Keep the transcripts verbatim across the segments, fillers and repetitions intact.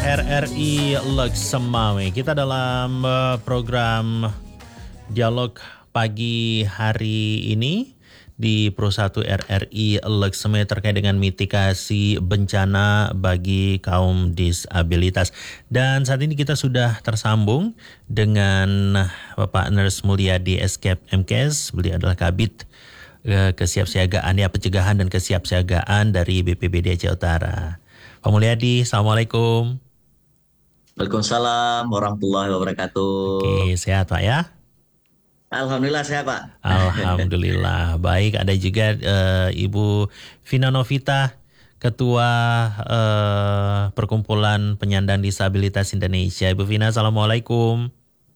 R R I Lok Semawe. Kita dalam uh, program dialog pagi hari ini di Pro satu R R I Lok Semawe terkait dengan mitigasi bencana bagi kaum disabilitas. Dan saat ini kita sudah tersambung dengan Bapak Nurse Mulyadi Escape M K S. Beliau adalah Kabid uh, Kesiapsiagaan ya Pencegahan dan Kesiapsiagaan dari B P B D Aceh Utara. Pak Mulyadi, Assalamualaikum. Waalaikumsalam warahmatullahi wabarakatuh. Oke, sehat Pak ya? Alhamdulillah sehat Pak. Alhamdulillah, baik. Ada juga uh, Ibu Vina Novita, Ketua uh, Perkumpulan Penyandang Disabilitas Indonesia. Ibu Vina, Assalamualaikum.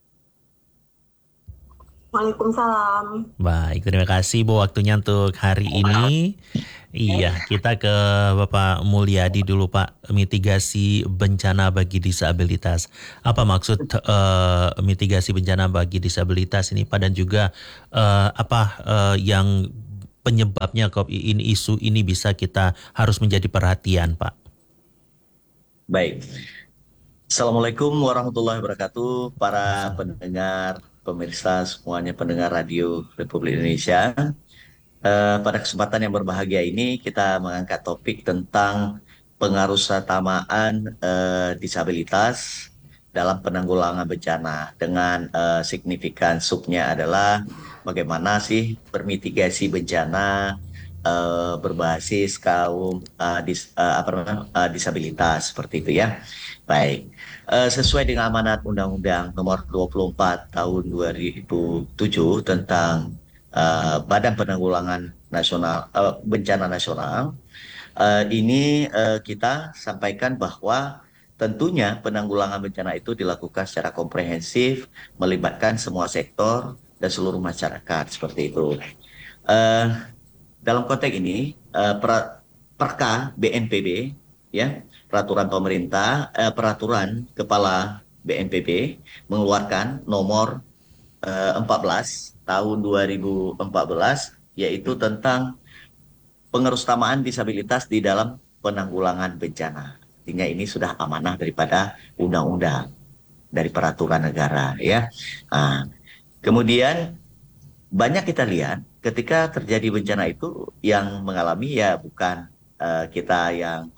Waalaikumsalam. Baik, terima kasih Bu waktunya untuk hari ini. Iya, kita ke Bapak Mulyadi dulu Pak. Mitigasi bencana bagi disabilitas. Apa maksud uh, mitigasi bencana bagi disabilitas ini Pak, dan juga uh, apa uh, yang penyebabnya kok ini isu ini bisa kita harus menjadi perhatian Pak? Baik. Assalamualaikum warahmatullahi wabarakatuh para pendengar, pemirsa semuanya, pendengar radio Republik Indonesia. Uh, pada kesempatan yang berbahagia ini kita mengangkat topik tentang pengaruh sertamaan uh, disabilitas dalam penanggulangan bencana dengan uh, signifikan subnya adalah bagaimana sih bermitigasi bencana uh, berbasis kaum uh, dis, uh, apa namanya uh, disabilitas seperti itu ya. Baik, uh, sesuai dengan amanat Undang-Undang Nomor dua puluh empat Tahun dua ribu tujuh tentang uh, Badan Penanggulangan Nasional uh, Bencana Nasional, uh, ini uh, kita sampaikan bahwa tentunya penanggulangan bencana itu dilakukan secara komprehensif, melibatkan semua sektor dan seluruh masyarakat seperti itu. Uh, dalam konteks ini, uh, per, Perka B N P B, ya, peraturan pemerintah, uh, peraturan kepala B N P B mengeluarkan nomor uh, empat belas tahun dua ribu empat belas, yaitu tentang pengerusutamaan disabilitas di dalam penanggulangan bencana. Artinya ini sudah amanah daripada undang-undang, dari peraturan negara, ya. Nah, kemudian banyak kita lihat ketika terjadi bencana itu yang mengalami ya bukan uh, kita yang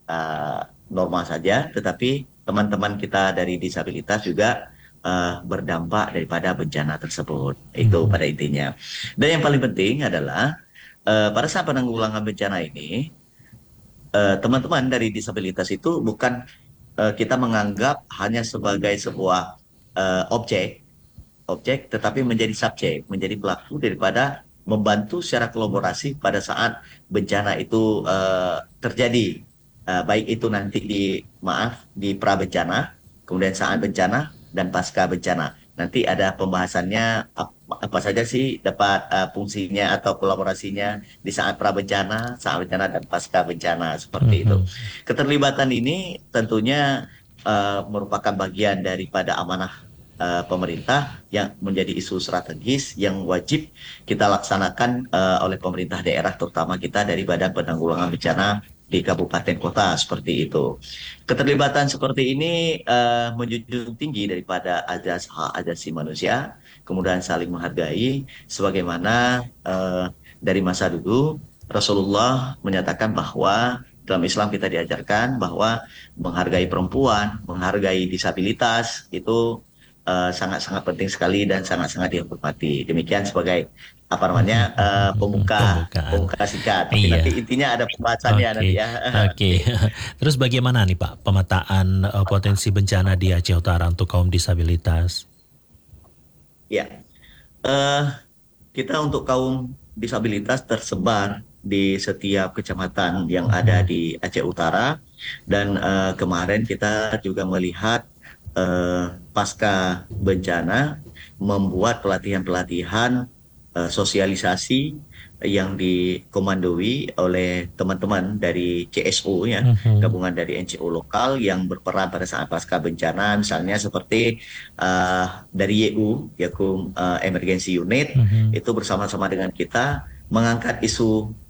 uh, normal saja, tetapi teman-teman kita dari disabilitas juga uh, berdampak daripada bencana tersebut. Itu Hmm. pada intinya. Dan yang paling penting adalah uh, pada saat penanggulangan bencana ini, uh, teman-teman dari disabilitas itu bukan uh, kita menganggap hanya sebagai sebuah uh, objek objek, tetapi menjadi subjek, menjadi pelaku daripada membantu secara kolaborasi pada saat bencana itu uh, terjadi. Uh, baik itu nanti di, maaf, di pra bencana, kemudian saat bencana, dan pasca bencana. Nanti ada pembahasannya apa, apa saja sih dapat uh, fungsinya atau kolaborasinya di saat pra bencana, saat bencana, dan pasca bencana, seperti itu. Mhm. Keterlibatan ini tentunya uh, merupakan bagian daripada amanah Uh, pemerintah yang menjadi isu strategis yang wajib kita laksanakan uh, oleh pemerintah daerah, terutama kita dari Badan Penanggulangan Bencana di kabupaten kota, seperti itu. Keterlibatan seperti ini uh, menjunjung tinggi daripada azas hak asasi manusia, kemudian saling menghargai, sebagaimana uh, dari masa dulu Rasulullah menyatakan bahwa dalam Islam kita diajarkan bahwa menghargai perempuan, menghargai disabilitas itu Uh, sangat-sangat penting sekali dan sangat-sangat dihormati. Demikian sebagai apa namanya uh, pemuka Pembukaan. pemuka singkat. Tapi Iya. nanti intinya ada pembahasannya Oke, nanti ya. oke. Terus bagaimana nih Pak pemetaan uh, potensi bencana di Aceh Utara untuk kaum disabilitas? Ya, uh, kita untuk kaum disabilitas tersebar di setiap kecamatan yang ada di Aceh Utara, dan uh, kemarin kita juga melihat uh, pasca bencana membuat pelatihan-pelatihan uh, sosialisasi yang dikomandoi oleh teman-teman dari C S O ya, Mhm. gabungan dari N G O lokal yang berperan pada saat pasca bencana, misalnya seperti uh, dari Y U, Yakum uh, Emergency Unit, Mhm. itu bersama-sama dengan kita mengangkat isu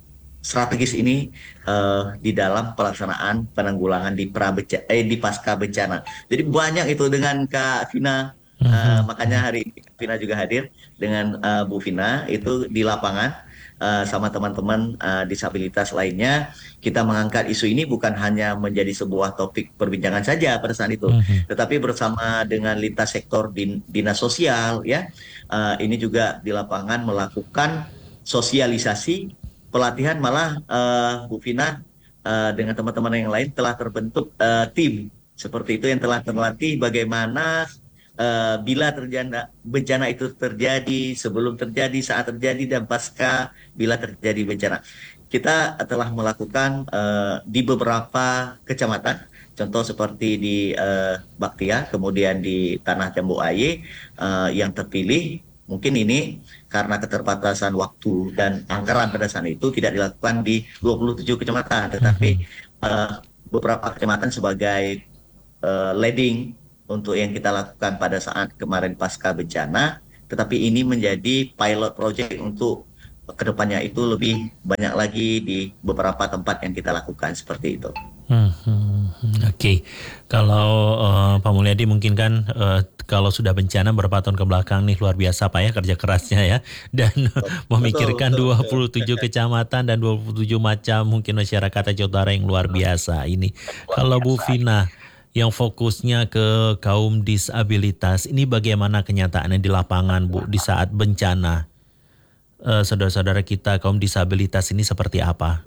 strategis ini uh, di dalam pelaksanaan penanggulangan di pra beca- eh, di pasca bencana. Jadi banyak itu dengan Kak Vina, uh, Mhm. makanya hari ini Kak Vina juga hadir dengan uh, Bu Vina itu di lapangan uh, sama teman-teman uh, disabilitas lainnya. Kita mengangkat isu ini bukan hanya menjadi sebuah topik perbincangan saja pada saat itu, Mhm. tetapi bersama dengan lintas sektor din- dinas sosial ya, uh, ini juga di lapangan melakukan sosialisasi pelatihan malah uh, Bu Vina uh, dengan teman-teman yang lain telah terbentuk uh, tim seperti itu yang telah terlatih bagaimana uh, bila terjadi bencana itu terjadi, sebelum terjadi, saat terjadi dan pasca bila terjadi bencana. Kita telah melakukan uh, di beberapa kecamatan, contoh seperti di uh, Baktia, kemudian di Tanah Jambu Aye uh, yang terpilih. Mungkin ini karena keterbatasan waktu dan anggaran pada saat itu tidak dilakukan di dua puluh tujuh kecamatan, tetapi Mhm. uh, beberapa kecamatan sebagai uh, leading untuk yang kita lakukan pada saat kemarin pasca bencana, tetapi ini menjadi pilot project untuk kedepannya itu lebih banyak lagi di beberapa tempat yang kita lakukan seperti itu. Hmm, hmm, Oke, kalau uh, Pak Mulyadi mungkin kan uh, kalau sudah bencana berapa tahun ke belakang nih luar biasa Pak ya kerja kerasnya ya dan Betul, memikirkan betul, dua betul. puluh tujuh kecamatan dan dua puluh tujuh macam mungkin masyarakat Aceh Utara yang luar biasa ini. Luar Kalau Bu biasa. Vina yang fokusnya ke kaum disabilitas ini bagaimana kenyataannya di lapangan Bu di saat bencana? Uh, saudara-saudara kita kaum disabilitas ini seperti apa?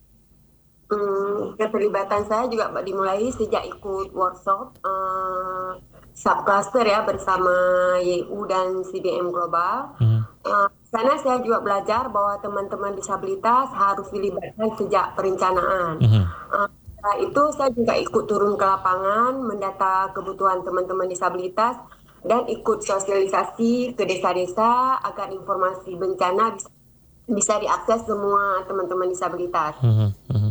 Hmm, keterlibatan saya juga dimulai sejak ikut workshop uh, subcluster ya bersama Y U dan C B M Global. Hmm. Uh, sana saya juga belajar bahwa teman-teman disabilitas harus dilibatkan sejak perencanaan. Hmm. Uh, setelah itu saya juga ikut turun ke lapangan, mendata kebutuhan teman-teman disabilitas dan ikut sosialisasi ke desa-desa agar informasi bencana bisa, bisa diakses semua teman-teman disabilitas. Hmm. Hmm.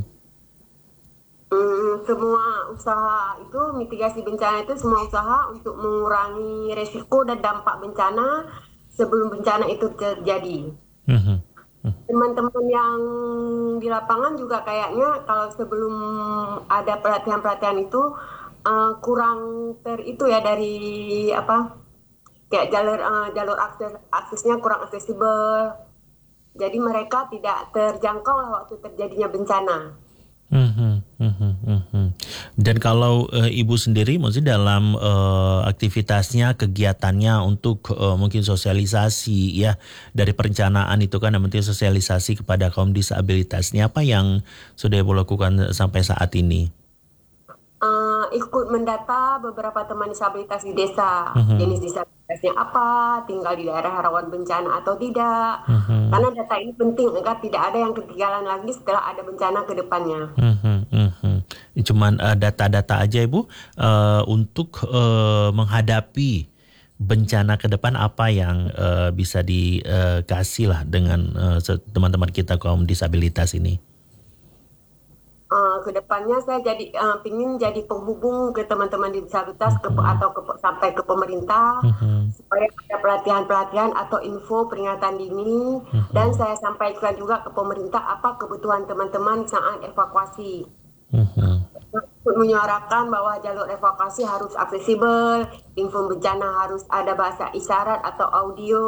Hmm, semua usaha itu mitigasi bencana itu semua usaha untuk mengurangi resiko dan dampak bencana sebelum bencana itu terjadi. Hmm. Teman-teman yang di lapangan juga kayaknya kalau sebelum ada pelatihan-pelatihan itu uh, kurang ter itu ya dari apa kayak jalur uh, jalur akses aksesnya kurang aksesibel. Jadi mereka tidak terjangkau lah waktu terjadinya bencana. Mhm, mhm, mhm. Dan kalau uh, Ibu sendiri maksudnya dalam uh, aktivitasnya, kegiatannya untuk uh, mungkin sosialisasi ya dari perencanaan itu kan yang penting sosialisasi kepada kaum disabilitas. Ini apa yang sudah Ibu lakukan sampai saat ini? Uh, ikut mendata beberapa teman disabilitas di desa, Mhm. jenis disabilitasnya apa, tinggal di daerah rawan bencana atau tidak. Mhm. Karena data ini penting agar tidak ada yang ketinggalan lagi setelah ada bencana ke depannya. Mhm, mhm. Cuman uh, data-data aja Ibu uh, untuk uh, menghadapi bencana ke depan apa yang uh, bisa dikasih lah dengan uh, se- teman-teman kita kaum disabilitas ini. Uh, ke depannya saya jadi uh, pingin jadi penghubung ke teman-teman disabilitas ke, Mhm. atau ke, sampai ke pemerintah Mhm. supaya ada pelatihan-pelatihan atau info peringatan dini dan Mhm. saya sampaikan juga ke pemerintah apa kebutuhan teman-teman saat evakuasi. Mhm. Untuk menyuarakan bahwa jalur evakuasi harus aksesibel, info bencana harus ada bahasa isyarat atau audio.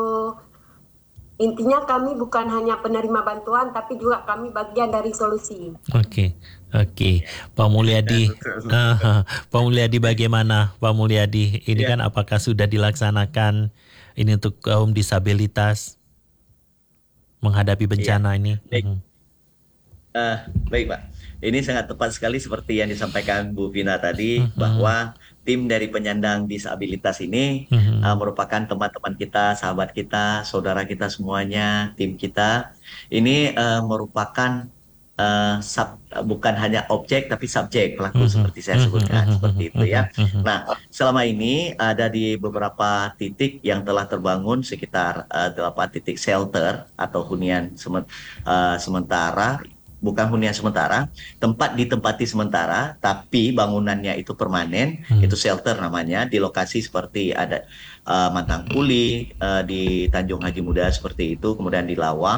Intinya kami bukan hanya penerima bantuan, tapi juga kami bagian dari solusi. Oke, oke. Pak Mulyadi, uh, Pak Mulyadi bagaimana Pak Mulyadi? Ini Ya, kan apakah sudah dilaksanakan ini untuk kaum disabilitas menghadapi iya. bencana ini? Baik, Mhm. eh, baik Pak. Ini sangat tepat sekali seperti yang disampaikan Bu Vina tadi Mhm. bahwa tim dari penyandang disabilitas ini uh, Mhm. merupakan teman-teman kita, sahabat kita, saudara kita semuanya, tim kita. Ini uh, merupakan uh, sub- bukan hanya objek tapi subjek pelaku Mhm. seperti saya Mhm. sebutkan Mhm. seperti itu Mhm. ya. Mhm. Nah, selama ini ada di beberapa titik yang telah terbangun sekitar uh, delapan titik shelter atau hunian semen- uh, sementara, bukan hunian sementara, tempat ditempati sementara, tapi bangunannya itu permanen, Mhm. itu shelter namanya, di lokasi seperti ada uh, Mantang Kuli, uh, di Tanjung Haji Muda seperti itu, kemudian di Lawang,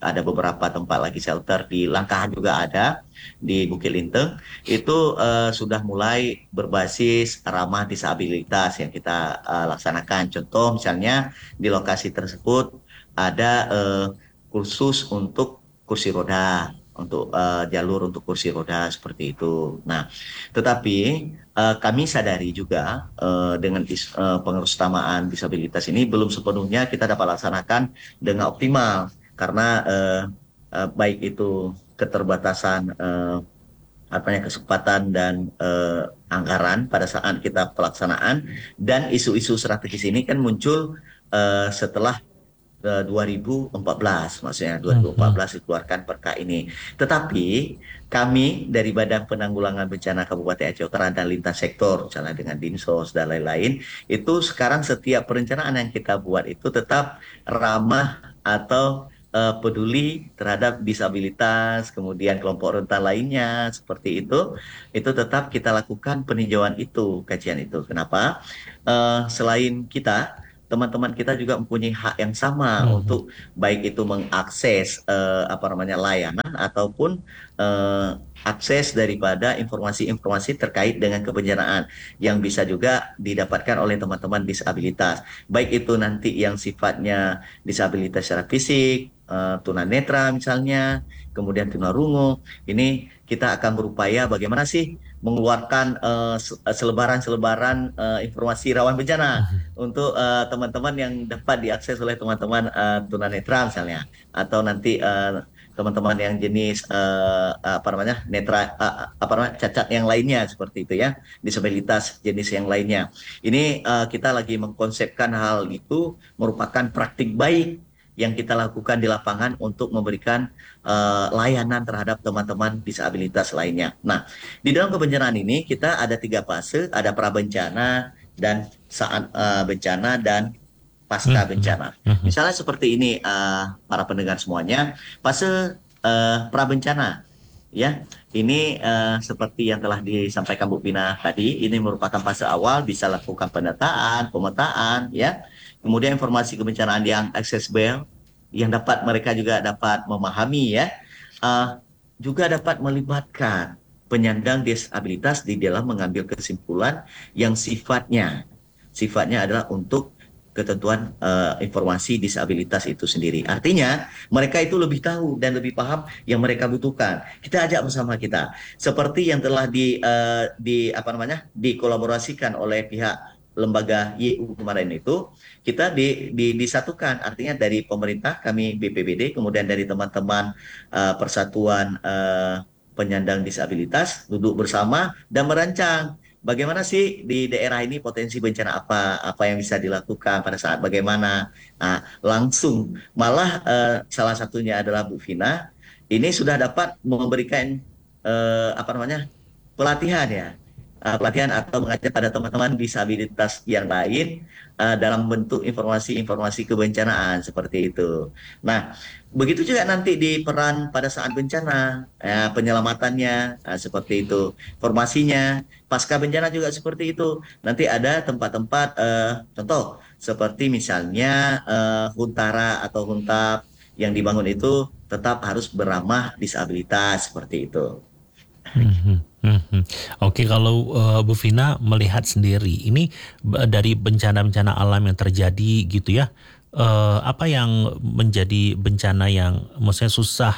ada beberapa tempat lagi shelter di Langkahan juga ada, di Bukit Linteng itu uh, sudah mulai berbasis ramah disabilitas yang kita uh, laksanakan. Contoh misalnya di lokasi tersebut ada uh, kursus untuk kursi roda, untuk uh, jalur untuk kursi roda seperti itu. Nah, tetapi uh, kami sadari juga uh, dengan dis, uh, pengutamaan disabilitas ini belum sepenuhnya kita dapat laksanakan dengan optimal karena uh, uh, baik itu keterbatasan uh, apanya kesempatan dan uh, anggaran pada saat kita pelaksanaan dan isu-isu strategis ini kan muncul uh, setelah uh, dua ribu empat belas, maksudnya dua ribu empat belas dikeluarkan perka ini. Tetapi kami dari Badan Penanggulangan Bencana Kabupaten Aceh Utara dan lintas sektor, misalnya dengan Dinsos dan lain-lain, itu sekarang setiap perencanaan yang kita buat itu tetap ramah atau uh, peduli terhadap disabilitas, kemudian kelompok rentan lainnya, seperti itu, itu tetap kita lakukan peninjauan itu, kajian itu. Kenapa? Uh, selain kita, teman-teman kita juga mempunyai hak yang sama hmm. untuk baik itu mengakses uh, apa namanya layanan ataupun uh, akses daripada informasi-informasi terkait dengan kebencanaan yang bisa juga didapatkan oleh teman-teman disabilitas. Baik itu nanti yang sifatnya disabilitas secara fisik, uh, tunanetra misalnya, kemudian tunarungu. Ini kita akan berupaya bagaimana sih mengeluarkan uh, selebaran-selebaran uh, informasi rawan bencana untuk uh, teman-teman yang dapat diakses oleh teman-teman uh, tunanetra misalnya, atau nanti uh, teman-teman yang jenis uh, apa namanya netra uh, apa namanya cacat yang lainnya seperti itu ya, disabilitas jenis yang lainnya. Ini uh, kita lagi mengkonsepkan hal itu merupakan praktik baik yang kita lakukan di lapangan untuk memberikan uh, layanan terhadap teman-teman disabilitas lainnya. Nah, di dalam kebencanaan ini kita ada tiga fase, ada prabencana dan saat uh, bencana dan pasca bencana. Misalnya seperti ini, uh, para pendengar semuanya, fase uh, prabencana, ya, ini uh, seperti yang telah disampaikan Bu Vina tadi, ini merupakan fase awal, bisa lakukan pendataan, pemetaan, ya. Kemudian informasi kebencanaan yang aksesibel, yang dapat mereka juga dapat memahami ya, uh, juga dapat melibatkan penyandang disabilitas di dalam mengambil kesimpulan yang sifatnya sifatnya adalah untuk ketentuan uh, informasi disabilitas itu sendiri. Artinya mereka itu lebih tahu dan lebih paham yang mereka butuhkan. Kita ajak bersama kita, seperti yang telah di uh, di apa namanya dikolaborasikan oleh pihak lembaga Y U kemarin itu, kita di, di, disatukan, artinya dari pemerintah kami B P B D, kemudian dari teman-teman uh, persatuan uh, penyandang disabilitas duduk bersama dan merancang bagaimana sih di daerah ini potensi bencana apa apa yang bisa dilakukan pada saat bagaimana. Nah, langsung malah uh, salah satunya adalah Bu Vina ini sudah dapat memberikan uh, apa namanya pelatihan ya. Uh, pelatihan atau mengajak pada teman-teman disabilitas yang lain uh, dalam bentuk informasi-informasi kebencanaan seperti itu. Nah, begitu juga nanti di peran pada saat bencana, ya, penyelamatannya uh, seperti itu, formasinya, pasca bencana juga seperti itu. Nanti ada tempat-tempat, uh, contoh seperti misalnya uh, huntara atau huntap yang dibangun itu tetap harus beramah disabilitas seperti itu. Hmm, hmm, hmm. Oke, kalau uh, Bu Vina melihat sendiri ini dari bencana-bencana alam yang terjadi gitu ya, uh, apa yang menjadi bencana yang maksudnya susah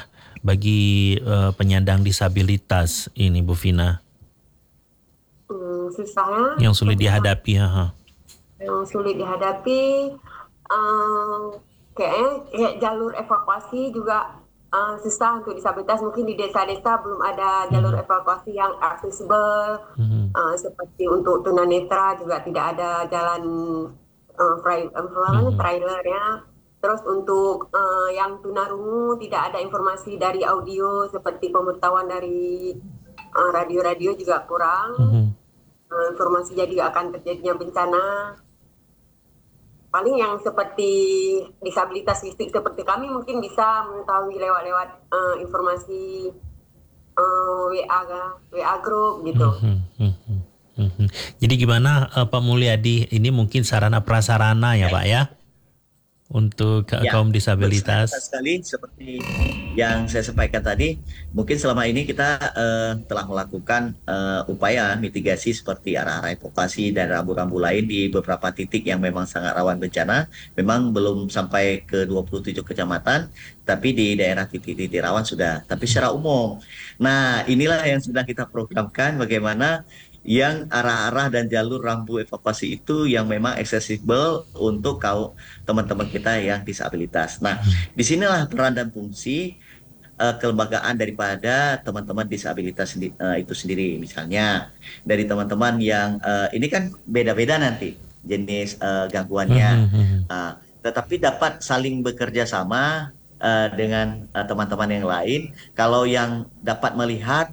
bagi uh, penyandang disabilitas ini, Bu Vina? Hmm, susahnya? Yang sulit dihadapi, ha? Yang sulit dihadapi, um, kayaknya kayak jalur evakuasi juga. Uh, susah untuk disabilitas, mungkin di desa-desa belum ada jalur mm-hmm. evakuasi yang aksesibel, mm-hmm. uh, seperti untuk tunanetra juga tidak ada jalan uh, fra- uh, mm-hmm. trailernya. Terus untuk uh, yang tunarungu tidak ada informasi dari audio seperti pemberitahuan dari uh, radio-radio juga kurang. Mm-hmm. Uh, informasi jadi akan terjadinya bencana. Paling yang seperti disabilitas fisik seperti kami mungkin bisa mengetahui lewat-lewat uh, informasi uh, W A W A group gitu. Hmm, hmm, hmm, hmm. Jadi gimana uh, Pak Mulyadi, ini mungkin sarana prasarana ya Pak ya? untuk Ya, kaum bersangat disabilitas. sekali seperti yang saya sampaikan tadi. Mungkin selama ini kita eh, telah melakukan eh, upaya mitigasi seperti arah-arah evakuasi dan rambu-rambu lain di beberapa titik yang memang sangat rawan bencana. Memang belum sampai ke dua puluh tujuh kecamatan, tapi di daerah titik-titik rawan sudah. Tapi secara umum. Nah, inilah yang sedang kita programkan bagaimana yang arah-arah dan jalur rambu evakuasi itu yang memang accessible untuk kaum teman-teman kita yang disabilitas. Nah, disinilah peran dan fungsi eh, kelembagaan daripada teman-teman disabilitas sendi- eh, itu sendiri. Misalnya dari teman-teman yang eh, ini kan beda-beda nanti jenis eh, gangguannya, Ah, tetapi dapat saling bekerja sama eh, dengan eh, teman-teman yang lain. Kalau yang dapat melihat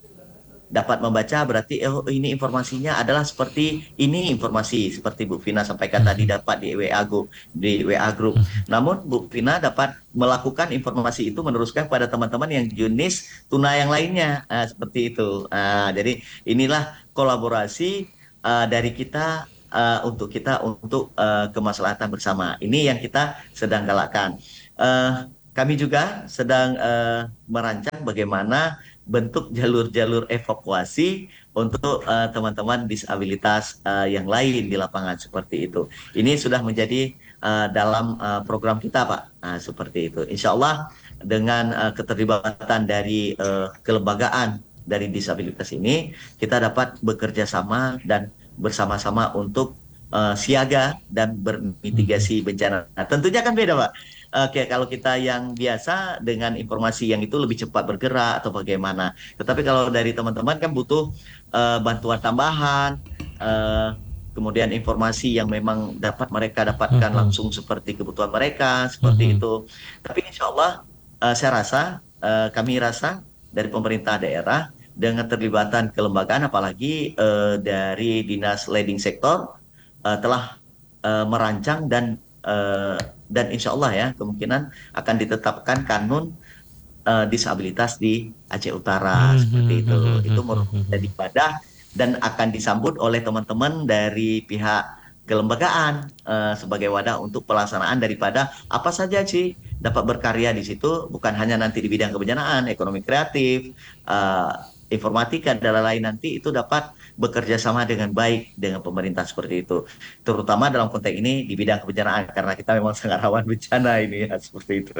dapat membaca berarti oh ini informasinya adalah seperti ini informasi seperti Bu Vina sampaikan tadi dapat di W A group di W A group. Namun Bu Vina dapat melakukan informasi itu meneruskan pada teman-teman yang jenis tuna yang lainnya. Ah, seperti itu. Ah, jadi inilah kolaborasi ah, dari kita ah, untuk kita untuk ah, kemaslahatan bersama. Ini yang kita sedang galakkan. Eh, kami juga sedang eh, merancang bagaimana bentuk jalur-jalur evakuasi untuk uh, teman-teman disabilitas uh, yang lain di lapangan seperti itu. Ini sudah menjadi uh, dalam uh, program kita, Pak. Nah, seperti itu. Insya Allah dengan uh, keterlibatan dari uh, kelembagaan dari disabilitas ini, kita dapat bekerja sama dan bersama-sama untuk uh, siaga dan bermitigasi bencana. Nah, tentunya kan beda, Pak. Oke, kalau kita yang biasa dengan informasi yang itu lebih cepat bergerak atau bagaimana. Tetapi kalau dari teman-teman kan butuh uh, bantuan tambahan, uh, kemudian informasi yang memang dapat mereka dapatkan langsung seperti kebutuhan mereka, seperti itu. Tapi insya Allah, uh, saya rasa, uh, kami rasa dari pemerintah daerah dengan terlibatan kelembagaan, apalagi uh, dari Dinas Leading Sektor, uh, telah uh, merancang dan uh, dan insya Allah ya kemungkinan akan ditetapkan kanun uh, disabilitas di Aceh Utara seperti itu. Itu merupakan ibadah dan akan disambut oleh teman-teman dari pihak kelembagaan uh, sebagai wadah untuk pelaksanaan daripada apa saja sih dapat berkarya di situ, bukan hanya nanti di bidang kebencanaan, ekonomi kreatif, uh, informatika dan lain-lain, nanti itu dapat bekerja sama dengan baik dengan pemerintah seperti itu. Terutama dalam konteks ini di bidang kebencanaan karena kita memang sangat rawan bencana ini ya, seperti itu.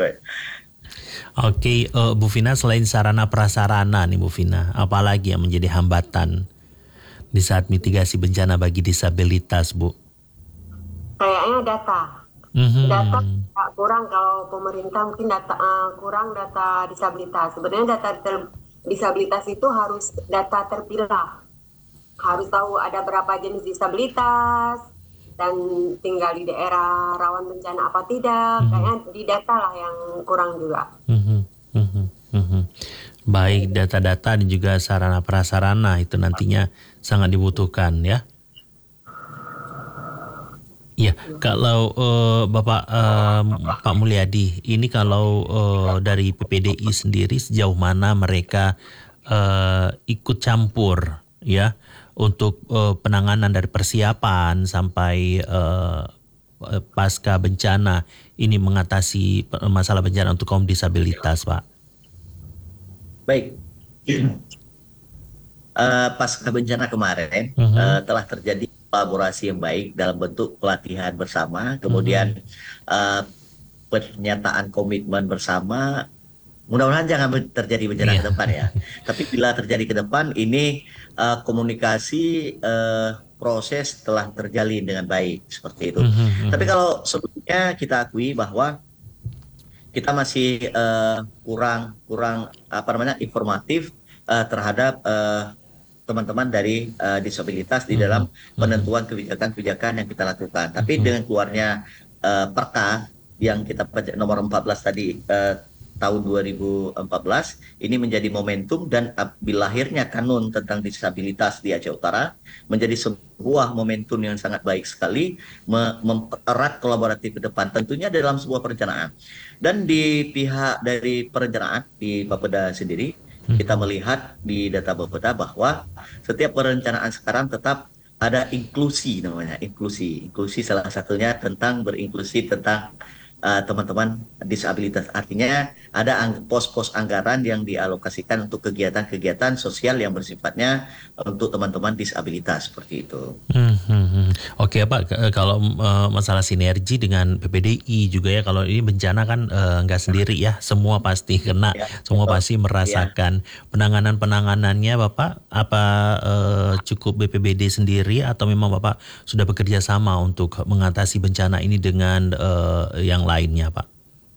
Oke, uh, Bu Vina, selain sarana prasarana nih Bu Vina, apalagi yang menjadi hambatan di saat mitigasi bencana bagi disabilitas, Bu? Kayaknya data. Mm-hmm. Data kurang kalau pemerintah mungkin data uh, kurang data disabilitas. Sebenarnya data ter- disabilitas itu harus data terpilah. Harus tahu ada berapa jenis disabilitas dan tinggal di daerah rawan bencana apa tidak. Mm-hmm. Kayaknya di data lah yang kurang juga. Mm-hmm. Mm-hmm. Mm-hmm. Baik data-data dan juga sarana prasarana itu nantinya sangat dibutuhkan ya. Ya, kalau uh, Bapak uh, Pak Mulyadi, ini kalau uh, dari P P D I sendiri sejauh mana mereka uh, ikut campur ya untuk uh, penanganan dari persiapan sampai uh, pasca bencana ini mengatasi masalah bencana untuk kaum disabilitas, Pak? Baik. Uh, pasca bencana kemarin uh-huh. uh, telah terjadi kolaborasi yang baik dalam bentuk pelatihan bersama, kemudian uh, pernyataan komitmen bersama. Mudah-mudahan jangan terjadi bencana yeah. ke depan ya. Tapi bila terjadi ke depan, ini uh, komunikasi uh, proses telah terjalin dengan baik seperti itu. Uh-huh. Tapi kalau sebelumnya kita akui bahwa kita masih uh, kurang kurang apa namanya informatif uh, terhadap uh, teman-teman dari uh, disabilitas di dalam penentuan kebijakan-kebijakan yang kita lakukan. Tapi uh-huh. dengan keluarnya uh, Perka yang kita nomor empat belas tadi uh, tahun dua ribu empat belas ini menjadi momentum dan uh, lahirnya kanun tentang disabilitas di Aceh Utara menjadi sebuah momentum yang sangat baik sekali me- mempererat kolaboratif ke depan tentunya dalam sebuah perencanaan. Dan di pihak dari perencanaan di Bapeda sendiri kita melihat di data Bapeda bahwa setiap perencanaan sekarang tetap ada inklusi namanya, inklusi. Inklusi salah satunya tentang berinklusi tentang uh, teman-teman disabilitas. Artinya ada ang- pos-pos anggaran yang dialokasikan untuk kegiatan-kegiatan sosial yang bersifatnya untuk teman-teman disabilitas seperti itu. Hmm, hmm, hmm. Oke Pak, K- kalau eh, masalah sinergi dengan P P D I juga ya, kalau ini bencana kan eh, nggak sendiri ya, semua pasti kena, Ya, semua betul. pasti Ya. merasakan. Penanganan-penanganannya Bapak, apa eh, cukup B P B D sendiri atau memang Bapak sudah bekerja sama untuk mengatasi bencana ini dengan eh, yang lainnya Pak?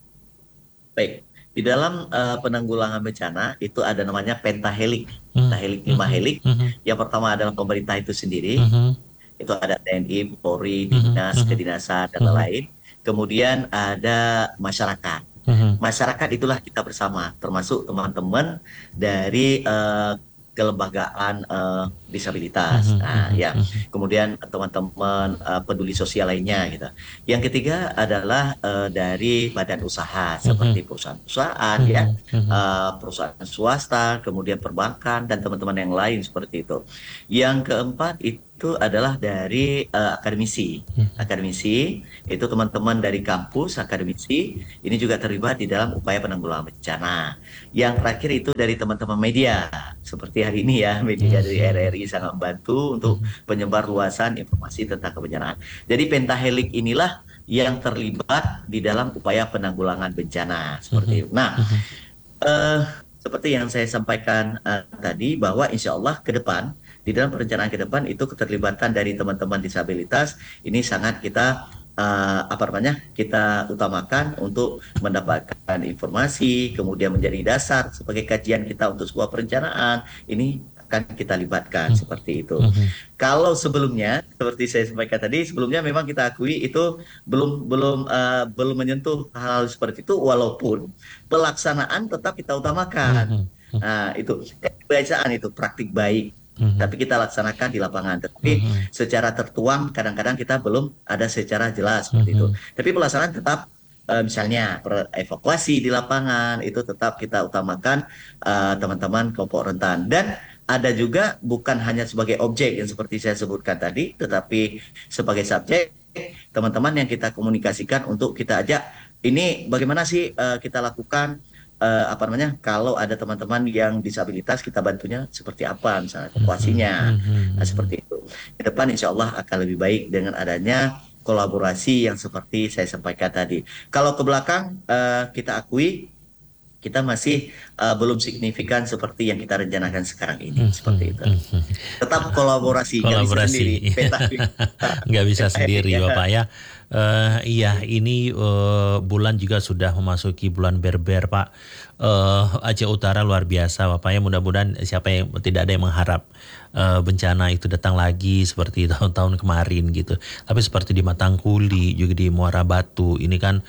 Baik, di dalam uh, penanggulangan bencana itu ada namanya pentahelik, Hmm, pentahelik lima mhm, helik. mhm, Yang pertama adalah pemerintah itu sendiri, mhm, itu ada T N I, Polri, mhm, dinas, mhm, kedinasan dan mhm, lain-lain. Kemudian ada masyarakat. mhm, Masyarakat itulah kita bersama, termasuk teman-teman dari eh, kelembagaan eh, disabilitas. mhm, Nah, mhm, ya. mhm, Kemudian teman-teman eh, peduli sosial lainnya gitu. Yang ketiga adalah eh, dari badan usaha mhm, seperti perusahaan-perusahaan ya, mhm, mhm, eh, perusahaan swasta, kemudian perbankan dan teman-teman yang lain seperti itu. Yang keempat itu adalah dari eh, akademisi. mhm. Akademisi itu teman-teman dari kampus akademisi ini juga terlibat di dalam upaya penanggulangan bencana. Yang terakhir itu dari teman-teman media, seperti hari ini ya, media dari Mhm, R R I sangat membantu untuk mhm, penyebar luasan informasi tentang kebencanaan. Jadi pentahelik inilah yang terlibat di dalam upaya penanggulangan bencana seperti mhm, itu. Nah, mhm, eh, seperti yang saya sampaikan eh, tadi bahwa insya Allah ke depan di dalam perencanaan ke depan itu keterlibatan dari teman-teman disabilitas ini sangat kita eh, apa namanya kita utamakan untuk mendapatkan informasi kemudian menjadi dasar sebagai kajian kita untuk sebuah perencanaan ini akan kita libatkan seperti itu. mhm, Kalau sebelumnya seperti saya sampaikan tadi sebelumnya memang kita akui itu belum belum eh, belum menyentuh hal seperti itu walaupun pelaksanaan tetap kita utamakan. mhm, mhm, Nah, itu kebiasaan itu praktik baik. mhm, Tapi kita laksanakan di lapangan. Tetapi mhm, secara tertuang kadang-kadang kita belum ada secara jelas seperti itu. mhm, Tapi pelaksanaan tetap eh, misalnya per- evakuasi di lapangan itu tetap kita utamakan eh, teman-teman kelompok rentan. Dan ada juga bukan hanya sebagai objek yang seperti saya sebutkan tadi, tetapi sebagai subjek teman-teman yang kita komunikasikan untuk kita ajak ini bagaimana sih eh, kita lakukan eh, apa namanya kalau ada teman-teman yang disabilitas kita bantunya seperti apa misalnya mhm, evakuasinya. mhm, Nah, mhm. seperti itu ke depan insya Allah akan lebih baik dengan adanya kolaborasi yang seperti saya sampaikan tadi. Kalau ke belakang eh, kita akui kita masih eh, belum signifikan seperti yang kita rencanakan sekarang ini seperti Mhm, itu. mhm. Tetap kolaborasi nggak bisa sendiri Kolaborasi, peta nggak bisa peta sendiri ya. Bapak ya. Eh, iya, ini eh, bulan juga sudah memasuki bulan berber Pak. Eh, Aceh Utara luar biasa Bapak ya. Mudah-mudahan siapa yang tidak ada yang mengharap eh, bencana itu datang lagi seperti tahun-tahun kemarin gitu. Tapi seperti di Matangkuli juga di Muara Batu ini kan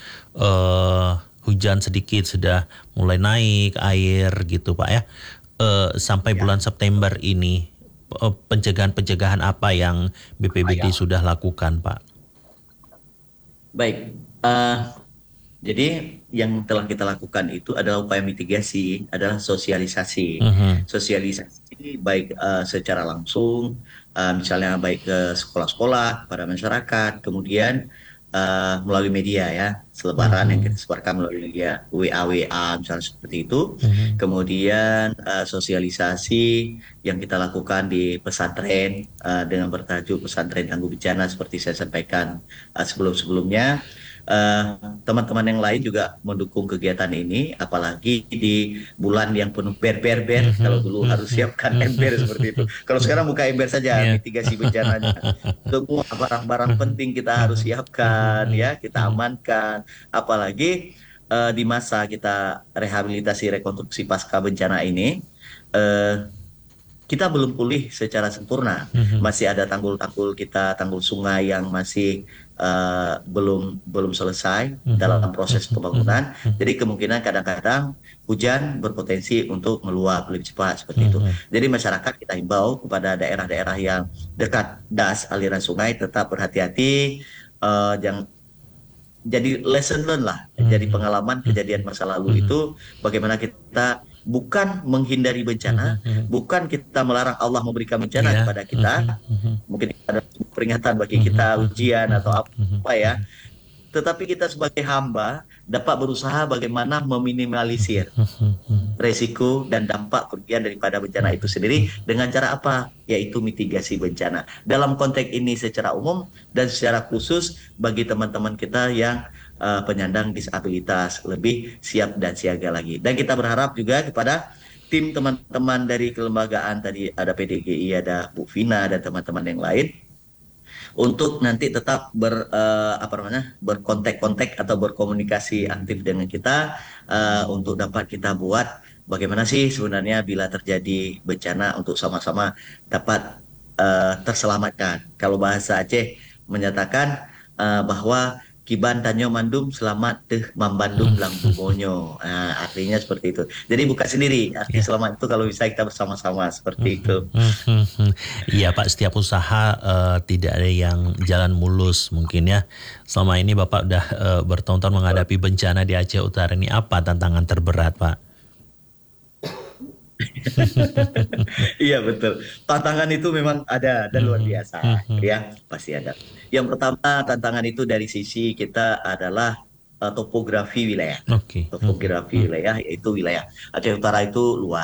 eh, hujan sedikit sudah mulai naik air gitu Pak ya. Eh, sampai Ya. bulan September ini eh, pencegahan-pencegahan apa yang B P B D sudah lakukan, Pak? Baik, eh, jadi yang telah kita lakukan itu adalah upaya mitigasi, adalah sosialisasi. Mhm, Sosialisasi baik eh, secara langsung, eh, misalnya baik ke sekolah-sekolah, pada masyarakat, kemudian eh, melalui media ya, selebaran yang kita mhm, sebarkan melalui media, W A W A misalnya seperti itu. mhm, Kemudian eh, sosialisasi yang kita lakukan di pesantren eh, dengan bertajuk pesantren tangguh bencana seperti saya sampaikan eh, sebelum-sebelumnya. Eh, Teman-teman yang lain juga mendukung kegiatan ini, apalagi di bulan yang penuh ber-ber-ber. Kalau mhm, dulu harus mhm, siapkan ember seperti itu. mhm, Kalau mhm. sekarang buka ember saja, Iya. mitigasi bencananya. Semua barang-barang Mhm, penting kita harus mhm, siapkan, mhm, ya, kita mhm, amankan. Apalagi eh, di masa kita rehabilitasi rekonstruksi pasca bencana ini. eh, kita belum pulih secara sempurna. mhm, Masih ada tanggul-tanggul kita, tanggul sungai yang masih eh, belum belum selesai mhm, dalam proses mhm, mhm, pembangunan. mhm, Jadi kemungkinan kadang-kadang hujan berpotensi untuk meluap lebih cepat seperti itu. mhm. Jadi masyarakat kita himbau kepada daerah-daerah yang dekat das aliran sungai tetap berhati-hati. eh, jangan jadi lesson learn lah, jadi Mhm, pengalaman mhm, kejadian masa lalu mhm, itu bagaimana kita bukan menghindari mhm, bencana, mhm. bukan kita melarang Allah memberikan bencana Iya. kepada Mhm, kita, mhm, mungkin itu ada peringatan bagi mhm, kita mhm, ujian atau mhm, apa mhm, ya, mhm. tetapi kita sebagai hamba dapat berusaha bagaimana meminimalisir resiko dan dampak kerugian daripada bencana itu sendiri dengan cara apa? Yaitu mitigasi bencana. Dalam konteks ini secara umum dan secara khusus bagi teman-teman kita yang uh, penyandang disabilitas lebih siap dan siaga lagi. Dan kita berharap juga kepada tim teman-teman dari kelembagaan tadi, ada P D G I, ada Bu Vina dan teman-teman yang lain, untuk nanti tetap ber uh, apa namanya berkontak-kontak atau berkomunikasi aktif dengan kita uh, untuk dapat kita buat bagaimana sih sebenarnya bila terjadi bencana untuk sama-sama dapat uh, terselamatkan. Kalau bahasa Aceh menyatakan uh, bahwa Kiban Tanyo Mandum selamat teh Mambandum Lampu Monyo. Nah, artinya seperti itu. Jadi bukan sendiri. Arti Ya. selamat itu kalau bisa kita bersama-sama seperti itu. Iya Pak, setiap usaha uh, tidak ada yang jalan mulus mungkin ya. Selama ini Bapak udah uh, bertahun-tahun menghadapi bencana di Aceh Utara, ini apa tantangan terberat Pak? Iya betul. Tantangan itu memang ada dan luar biasa, ya pasti ada. Yang pertama tantangan itu dari sisi kita adalah uh, topografi wilayah. Oke. Topografi wilayah yaitu wilayah Aceh Utara itu luas.